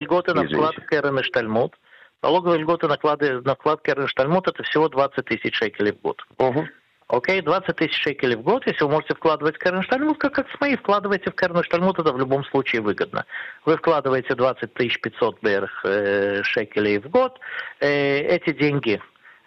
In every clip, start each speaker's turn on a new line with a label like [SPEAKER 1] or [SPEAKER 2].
[SPEAKER 1] льготы на вклад Керен Штальмут. Налоговые льготы на вклад Керен Штальмут это всего 20 тысяч шекелей в год. Окей, 20 тысяч шекелей в год, если вы можете вкладывать в Керен Штальмут, как СМИ, вкладываете в Керен Штальмут, это в любом случае выгодно. Вы вкладываете 20 500 шекелей в год, эти деньги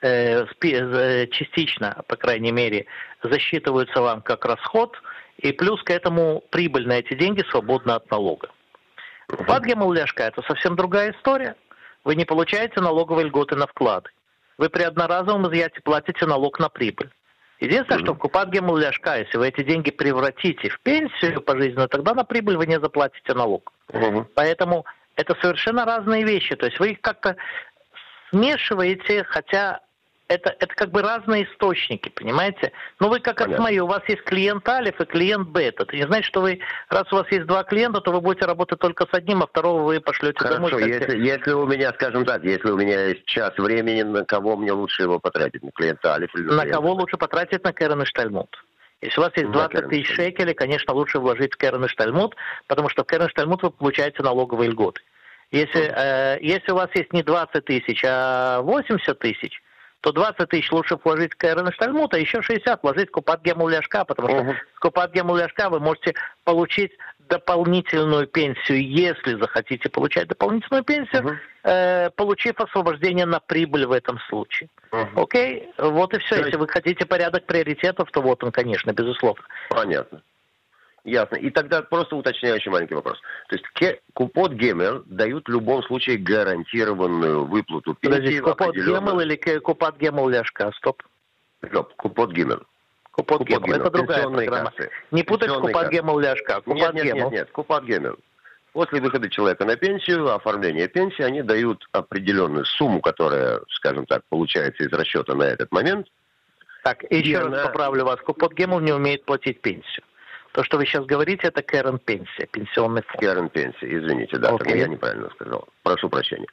[SPEAKER 1] частично, по крайней мере, засчитываются вам как расход, и плюс к этому прибыль на эти деньги свободна от налога. Купат гемел ляшка это совсем другая история. Вы не получаете налоговые льготы на вклады. Вы при одноразовом изъятии платите налог на прибыль. Единственное, что в Купат гемел ляшка, если вы эти деньги превратите в пенсию пожизненную, тогда на прибыль вы не заплатите налог. Поэтому это совершенно разные вещи. То есть вы их как-то смешиваете, хотя это как бы разные источники, понимаете? Но вы как СМИ, у вас есть клиент Алиф и клиент Бета. Это не значит, что вы, раз у вас есть два клиента, то вы будете работать только с одним, а второго вы пошлете домой.
[SPEAKER 2] Хорошо, если у меня, скажем так, если у меня есть час времени, на кого мне лучше его потратить? На клиента Алиф или на клиента?
[SPEAKER 1] На кого лучше потратить? На Керен Штальмут. Если у вас есть 20 тысяч шекелей, конечно, лучше вложить в Керен Штальмут, потому что в Керен Штальмут вы получаете налоговые льготы. Если у вас есть не 20 тысяч, а 80 тысяч, то 20 тысяч лучше вложить в Керен Штальмут, а еще 60 вложить в Купат гемел ляшка, потому что с Купат гемел ляшка вы можете получить дополнительную пенсию, если захотите получать дополнительную пенсию, получив освобождение на прибыль в этом случае. Окей? Вот и все. Если вы хотите порядок приоритетов, то вот он, конечно, безусловно.
[SPEAKER 2] Понятно. Ясно. И тогда просто уточняющий маленький вопрос. То есть Купот Гемел дают в любом случае гарантированную выплату пенсии.
[SPEAKER 1] Подождите, Купот Гемел или Купат гемел ляшка? Стоп.
[SPEAKER 2] Купот Гемел.
[SPEAKER 1] Купот Гемел. Это другая программа. Не путать с Купат гемел ляшка.
[SPEAKER 2] Нет. Купат Гемел. После выхода человека на пенсию, оформления пенсии, они дают определенную сумму, которая, скажем так, получается из расчета на этот момент.
[SPEAKER 1] Так, еще раз поправлю вас. Купот Гемел не умеет платить пенсию. То, что вы сейчас говорите, это Керен пенсия, пенсионный фонд.
[SPEAKER 2] Керен пенсия, извините, да, я неправильно сказал. Прошу прощения.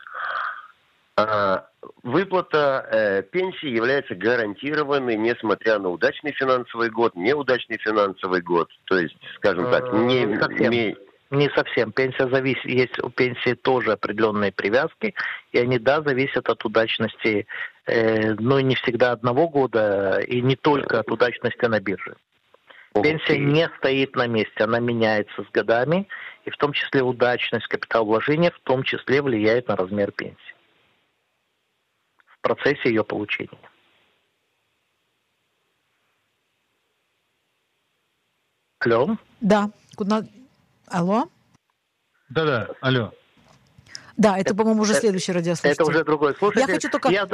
[SPEAKER 2] Выплата пенсии является гарантированной, несмотря на удачный финансовый год, неудачный финансовый год. То есть, скажем так,
[SPEAKER 1] не совсем. Пенсия зависит, есть у пенсии тоже определенные привязки, и они, да, зависят от удачности, но не всегда одного года, и не только от удачности на бирже. Пенсия не стоит на месте, она меняется с годами, и в том числе удачность капиталовложения в том числе влияет на размер пенсии в процессе ее получения. Алло?
[SPEAKER 3] Да. Алло?
[SPEAKER 4] Да, алло.
[SPEAKER 3] Да, это, по-моему, уже следующий радиослушатель.
[SPEAKER 1] Это уже другой слушатель.
[SPEAKER 3] Я хочу только...
[SPEAKER 1] Я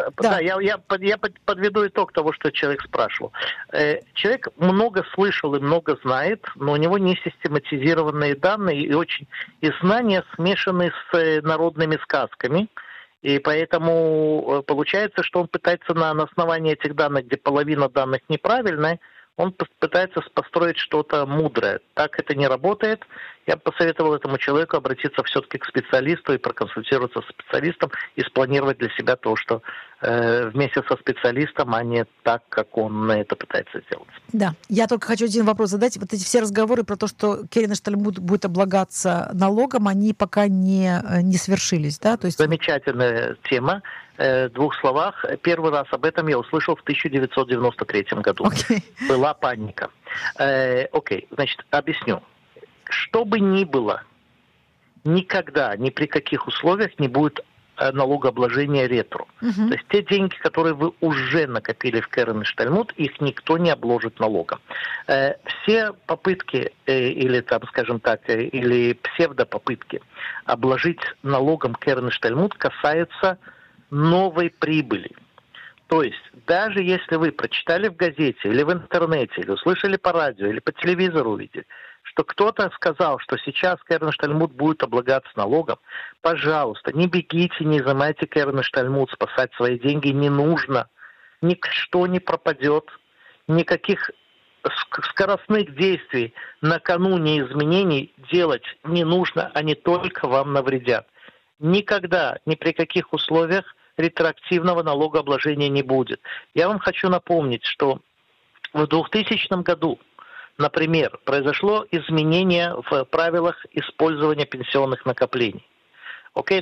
[SPEAKER 1] подведу итог того, что человек спрашивал. Человек много слышал и много знает, но у него не систематизированные данные и знания смешаны с народными сказками. И поэтому получается, что он пытается на основании этих данных, где половина данных неправильная, он пытается построить что-то мудрое. Так это не работает. Я бы посоветовал этому человеку обратиться все-таки к специалисту и проконсультироваться с специалистом и спланировать для себя то, что вместе со специалистом, а не так, как он это пытается сделать.
[SPEAKER 3] Да, я только хочу один вопрос задать. Вот эти все разговоры про то, что Керен Штальмут будет облагаться налогом, они пока не свершились, да? То есть...
[SPEAKER 1] Замечательная тема. В двух словах. Первый раз об этом я услышал в 1993 году. Была паника. Значит, объясню. Что бы ни было, никогда, ни при каких условиях не будет налогообложения ретро. То есть те деньги, которые вы уже накопили в Керен Штальмут, их никто не обложит налогом. Все попытки, или там, скажем так, или псевдопопытки обложить налогом Керен Штальмут касаются новой прибыли. То есть, даже если вы прочитали в газете, или в интернете, или услышали по радио, или по телевизору увидели, что кто-то сказал, что сейчас Керен Штальмут будет облагаться налогом, пожалуйста, не бегите, не изымайте Керен Штальмут, спасать свои деньги не нужно. Ничто не пропадет, никаких скоростных действий накануне изменений делать не нужно, они только вам навредят. Никогда, ни при каких условиях ретроактивного налогообложения не будет. Я вам хочу напомнить, что в 2000 году, например, произошло изменение в правилах использования пенсионных накоплений.